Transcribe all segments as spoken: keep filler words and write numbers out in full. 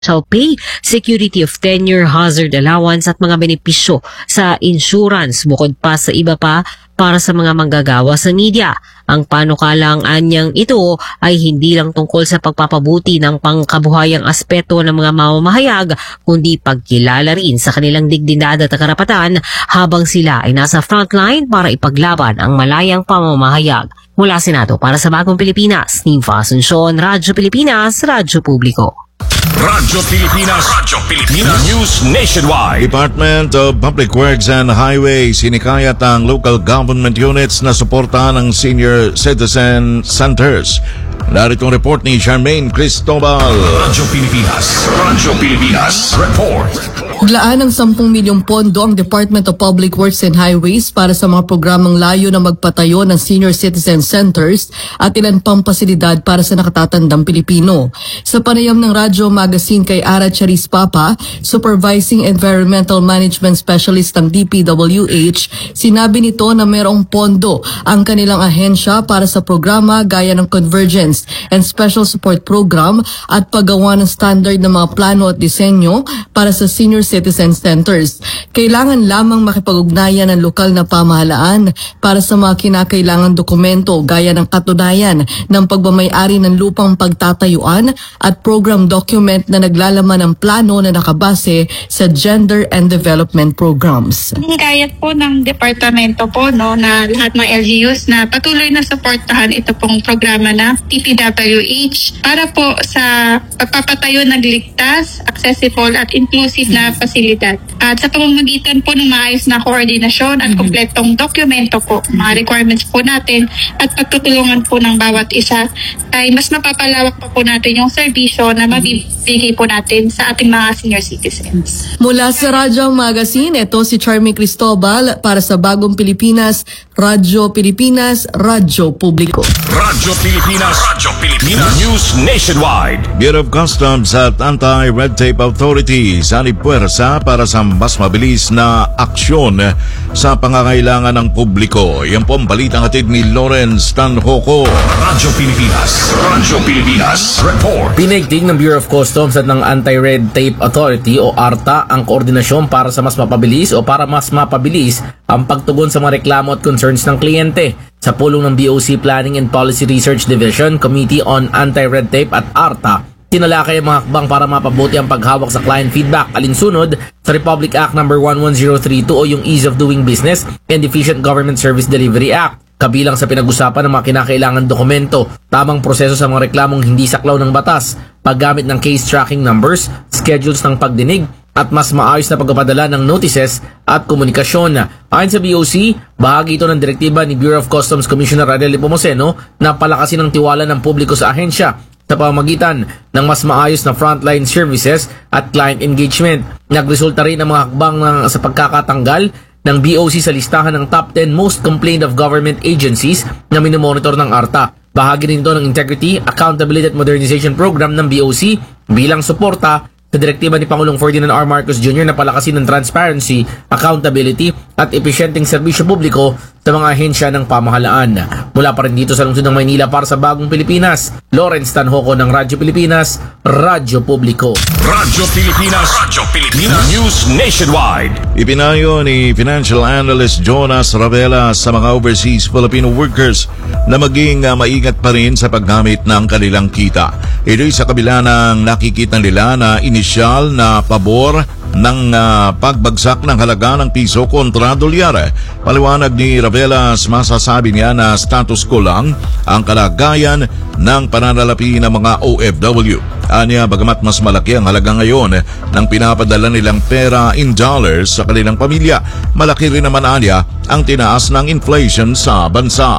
pay, security of tenure, hazard allowance at mga benepisyo sa insurance bukod pa sa iba pa para sa mga manggagawa sa media. Ang panukalang anyang ito ay hindi lang tungkol sa pagpapabuti ng pangkabuhayang aspeto ng mga mamamahayag kundi pagkilala rin sa kanilang dignidad at karapatan habang sila ay nasa frontline para ipaglaban ang malayang pamamahayag. Mula Senado para sa Bagong Pilipinas, Niva Asuncion, Radyo Pilipinas, Radyo Publiko. Radyo Pilipinas, Radyo Pilipinas, News Nationwide. Department of Public Works and Highways hinikayat ang local government units na suportahan ng senior citizen centers. Narito ang report ni Charmaine Cristobal. Radyo Pilipinas, Radyo Pilipinas, report. Naglaan ng sampung milyong pondo ang Department of Public Works and Highways para sa mga programang layo na magpatayo ng senior citizen centers at ilan pang pasilidad para sa nakatatandang Pilipino. Sa panayam ng Radyo Magazine kay Ara Charis Papa, Supervising Environmental Management Specialist ng D P W H, sinabi nito na mayroong pondo ang kanilang ahensya para sa programa gaya ng Convergence and Special Support Program at paggawa ng standard ng mga plano at disenyo para sa senior citizen centers. Kailangan lamang makipag-ugnayan ng lokal na pamahalaan para sa mga kinakailangan dokumento gaya ng katunayan ng pagmamayari ng lupang pagtatayuan at program document na naglalaman ng plano na nakabase sa Gender and Development Programs. Hingayat po ng departamento po no, na lahat ng L G Us na patuloy na suportahan ito pong programa na T P W H para po sa pagpapatayo ng ligtas, accessible at inclusive na pasilidad. At sa pamamagitan po ng maayos na koordinasyon at kompletong dokumento po, mga requirements po natin at pagtutulungan po ng bawat isa ay mas mapapalawak pa po natin yung serbisyo na mabibigay po natin sa ating mga senior citizens. Mula sa Radyo Magazine, ito si Charmy Cristobal para sa Bagong Pilipinas, Radyo Pilipinas, Radyo Publiko. Radyo Pilipinas, Radyo Pilipinas, News Nationwide. Bureau of Customs at Anti-Red Tape Authority sanipuwersa para sa mas mabilis na aksyon sa pangangailangan ng publiko. Yan po ang balitang hatid ni Lawrence Tanhoco. Radyo Pilipinas, Radyo Pilipinas, report. Pinaigting ng Bureau of Customs at ng Anti-Red Tape Authority o ARTA ang koordinasyon para sa mas mapabilis o para mas mapabilis ang pagtugon sa mga reklamo at concerns ng kliyente. Sa pulong ng B O C Planning and Policy Research Division, Committee on Anti-Red Tape at ARTA, tinalakay ang mga hakbang para mapabuti ang paghawak sa client feedback alinsunod sa Republic Act number one one zero three two o yung Ease of Doing Business and Efficient Government Service Delivery Act. Kabilang sa pinag-usapan ng mga kinakailangan dokumento, tamang proseso sa mga reklamong hindi saklaw ng batas, paggamit ng case tracking numbers, schedules ng pagdinig, at mas maayos na pagpapadala ng notices at komunikasyon. Ayon sa B O C, bahagi ito ng direktiba ni Bureau of Customs Commissioner Ariel Nepomuceno na palakasin ang tiwala ng publiko sa ahensya sa pamamagitan ng mas maayos na frontline services at client engagement. Nagresulta rin ang mga hakbang ng, sa pagkakatanggal ng B O C sa listahan ng top ten most complained of government agencies na minomonitor ng ARTA. Bahagi rin ito ng Integrity, Accountability at Modernization Program ng B O C bilang suporta sa direktiba ni Pangulong Ferdinand R. Marcos Junior na palakasin ng transparency, accountability at epesyenteng serbisyo publiko sa mga ahensya ng pamahalaan. Mula pa rin dito sa lungsod ng Maynila para sa Bagong Pilipinas, Lawrence Tanhoco ng Radyo Pilipinas, Radyo Publiko. Radyo Pilipinas, Radyo Pilipinas, News Nationwide. Ipinayo ni Financial Analyst Jonas Ravela sa mga overseas Filipino workers na maging uh, maingat pa rin sa paggamit ng kanilang kita. Ito'y sa kabila ng nakikita nila na inisyal na pabor ng uh, pagbagsak ng halaga ng piso kontra dolyar. Paliwanag ni Ravelas, masasabi niya na status quo lang ang kalagayan ng pananalapi ng mga O F W. Anya, bagamat mas malaki ang halaga ngayon ng pinapadala nilang pera in dollars sa kanilang pamilya, malaki rin naman anya ang tinaas ng inflation sa bansa.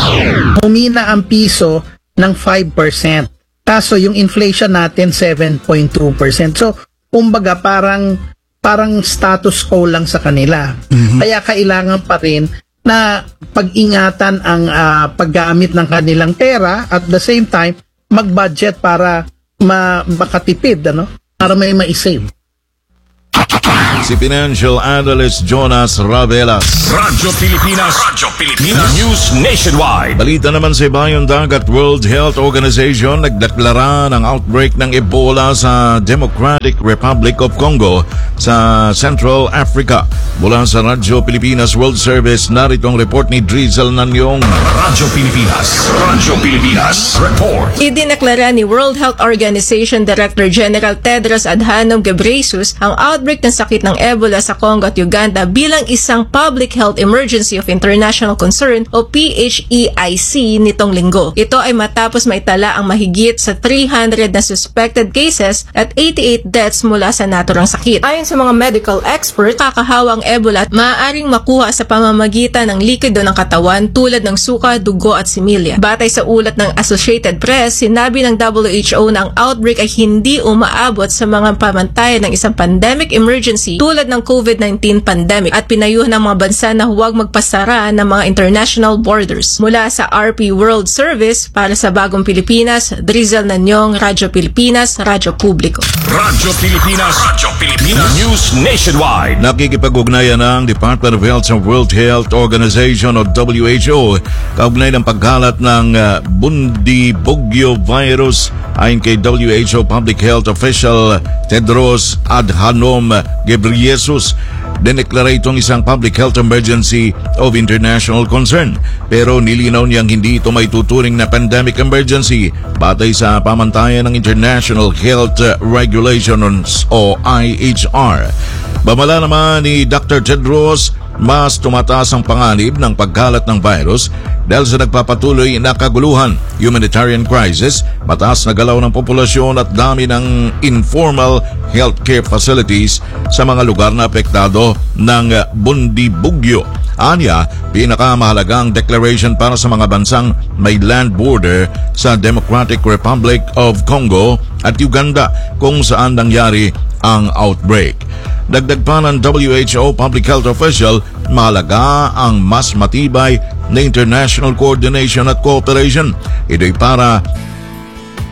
Humina ang piso ng five percent. Kaso yung inflation natin seven point two percent. So, kumbaga parang parang status quo lang sa kanila. Mm-hmm. Kaya kailangan pa rin na pag-ingatan ang uh, paggamit ng kanilang pera at the same time mag-budget para ma- makatipid, ano? Para may ma-save. si Financial Analyst Jonas Ravelas. Radyo Pilipinas. Radyo Pilipinas. News Nationwide. Balita naman sa ibayong dagat, World Health Organization nagdeklara ng outbreak ng Ebola sa Democratic Republic of Congo sa Central Africa. Mula sa Radyo Pilipinas World Service, narito ang report ni Drizzle Nanyong. Radyo Pilipinas. Radyo Pilipinas. Report. Idineklara ni World Health Organization Director General Tedros Adhanom Ghebreyesus ang outbreak ng sakit ng Ebola sa Congo at Uganda bilang isang public health emergency of international concern o P H E I C nitong linggo. Ito ay matapos maitala ang mahigit sa three hundred na suspected cases at eighty-eight deaths mula sa naturang sakit. Ayon sa mga medical expert, kakahawang Ebola at maaaring makuha sa pamamagitan ng likido ng katawan tulad ng suka, dugo at similya. Batay sa ulat ng Associated Press, sinabi ng W H O na ang outbreak ay hindi umaabot sa mga pamantayan ng isang pandemic emergency tulad ng COVID nineteen pandemic at pinayuhan ng mga bansa na huwag magpasara ng mga international borders. Mula sa R P World Service, para sa Bagong Pilipinas, Drizzle Nanyong, Radyo Pilipinas, Radyo Publiko. Radyo Pilipinas. Radyo Pilipinas. News Nationwide. Nakikipag-ugnayan ng Department of Health sa World Health Organization o W H O kaugnay ng pagkalat ng uh, Bundibugyo virus. Ayon kay W H O Public Health Official Tedros Adhanom Ghebreyesus, dineklara itong isang public health emergency of international concern. Pero nilinaw niyang hindi ito may tuturing na pandemic emergency batay sa pamantayan ng International Health Regulations o I H R. Bamala naman ni Doctor Tedros, mas tumataas ang panganib ng pagkalat ng virus dahil sa nagpapatuloy na kaguluhan, humanitarian crisis, mataas na galaw ng populasyon at dami ng informal healthcare facilities sa mga lugar na apektado ng Bundibugyo. Anya, pinakamahalagang declaration para sa mga bansang may land border sa Democratic Republic of Congo at Uganda kung saan nangyari ang outbreak. Dagdag pa ng W H O Public Health Official, mahalaga ang mas matibay na international coordination at cooperation. Ito'y para